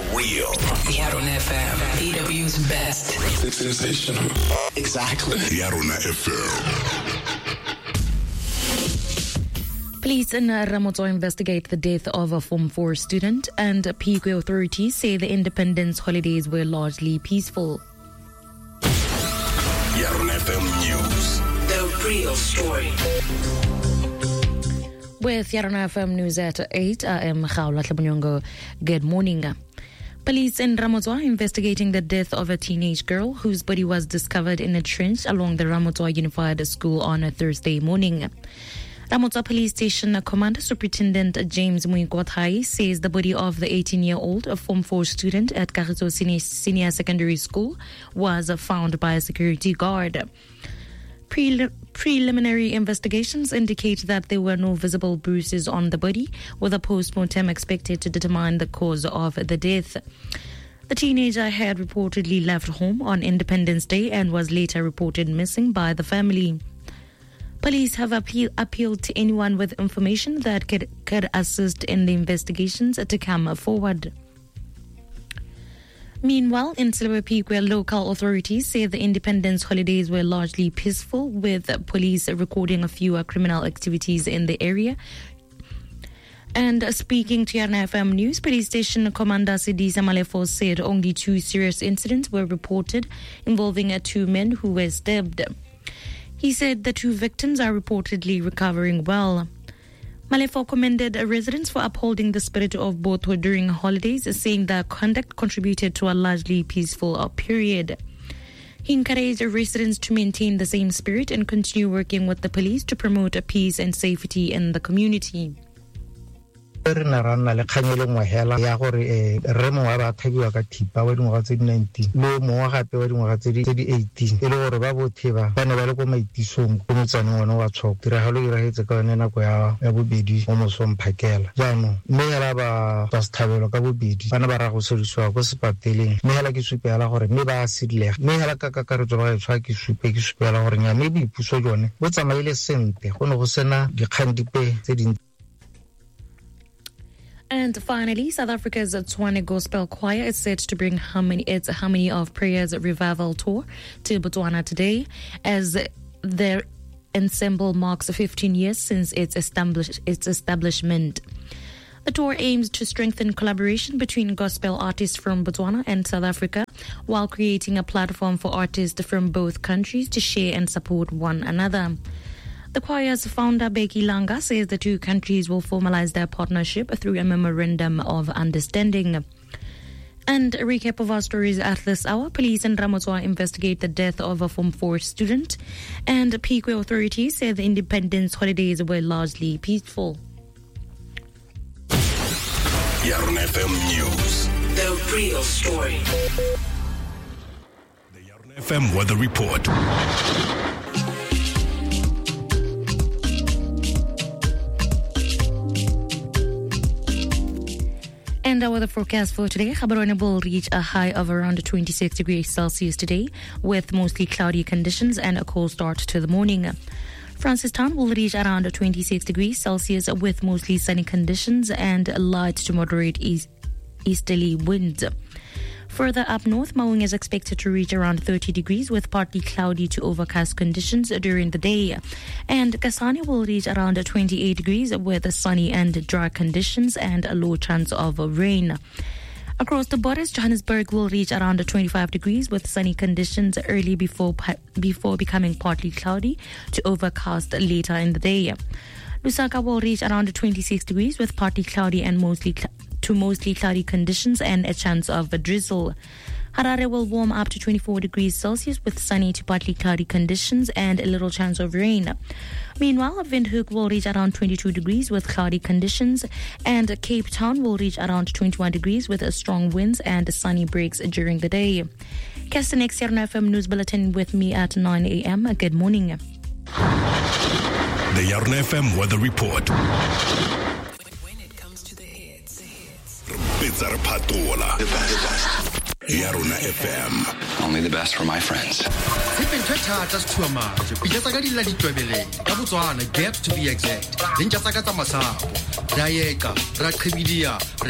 real. Yarona FM, EW's best. It's sensational. Exactly. Yarona FM. Police in Ramotso investigate the death of a Form 4 student, and Piqua authorities say the independence holidays were largely peaceful. Yarona FM News. The real story. With Yarona FM News at 8, I am Khaula Tlabonyongo. Good morning. Police in Ramotso are investigating the death of a teenage girl whose body was discovered in a trench along the Ramotso Unified School on a Thursday morning. Ramotso Police Station Commander Superintendent James Muikwathai says the body of the 18-year-old Form 4 student at Kagiso Senior Secondary School was found by a security guard. Preliminary investigations indicate that there were no visible bruises on the body, with a post-mortem expected to determine the cause of the death. The teenager had reportedly left home on Independence Day and was later reported missing by the family. Police have appealed to anyone with information that could assist in the investigations to come forward. Meanwhile, in Silver Peak, where local authorities say the independence holidays were largely peaceful, with police recording a few criminal activities in the area. And speaking to Yarona FM News, Police Station Commander Sidisa Malefo said only 2 serious incidents were reported involving 2 men who were stabbed. He said the 2 victims are reportedly recovering well. Malefo commended residents for upholding the spirit of both during holidays, saying their conduct contributed to a largely peaceful period. He encouraged residents to maintain the same spirit and continue working with the police to promote peace and safety in the community. Re na rana le kganyele ngwahela ya gore re mo ba thabiwa ka thipa wa dingwaga tse 19 lo mo gape wa dingwaga tse 18 ile gore ba bothe ba ne ba le go maitisong go motsane ngwana wa tshoko tiragalo e rahetse ka yone nako ya bobedi mo mosong phakela jaanong mme ya ba thabelo ka bobedi bana ba ra go sediswa go sepateleng mme hela ke supela gore mme ba asidilega mme hela ka kakaretso ba tshwa ke supela gore nya mme boipuso jone bo tsamaile sente go ne go sena dikgandipe tse dintsi. And finally, South Africa's Tshwane Gospel Choir is set to bring its Harmony of Prayers revival tour to Botswana today, as their ensemble marks 15 years since its establishment. The tour aims to strengthen collaboration between gospel artists from Botswana and South Africa, while creating a platform for artists from both countries to share and support one another. The choir's founder, Becky Langa, says the 2 countries will formalize their partnership through a memorandum of understanding. And a recap of our stories at this hour. Police in Ramotso investigate the death of a Form 4 student, and Piqua authorities say the independence holidays were largely peaceful. Yarona FM News. The real story. The Yarona FM Weather Report. And our weather forecast for today, Gaborone will reach a high of around 26 degrees Celsius today, with mostly cloudy conditions and a cold start to the morning. Francistown will reach around 26 degrees Celsius with mostly sunny conditions and light to moderate easterly winds. Further up north, Maung is expected to reach around 30 degrees with partly cloudy to overcast conditions during the day. And Kasane will reach around 28 degrees with sunny and dry conditions and a low chance of rain. Across the borders, Johannesburg will reach around 25 degrees with sunny conditions early before becoming partly cloudy to overcast later in the day. Lusaka will reach around 26 degrees with partly cloudy and mostly cloudy conditions and a chance of a drizzle. Harare will warm up to 24 degrees Celsius with sunny to partly cloudy conditions and a little chance of rain. Meanwhile, Windhoek will reach around 22 degrees with cloudy conditions, and Cape Town will reach around 21 degrees with strong winds and sunny breaks during the day. Catch the next Yarona FM News Bulletin with me at 9 a.m. Good morning. The Yarona FM Weather Report. When it comes to the hits. Pizza Patola. The best. Yarona FM. Only the best for my friends. Get to be exact.